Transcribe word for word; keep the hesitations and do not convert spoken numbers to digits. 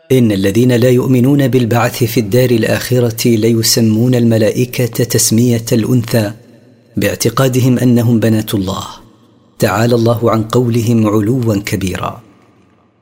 إن الذين لا يؤمنون بالبعث في الدار الآخرة ليسمون الملائكة تسمية الأنثى باعتقادهم أنهم بنات الله، تعالى الله عن قولهم علوا كبيرا.